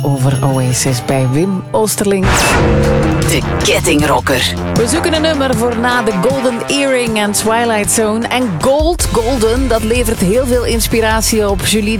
over Oasis bij Wim Oosterling. De Kettingrocker. We zoeken een nummer voor na de Golden Earring en Twilight Zone. En Golden, dat levert heel veel inspiratie op. Julie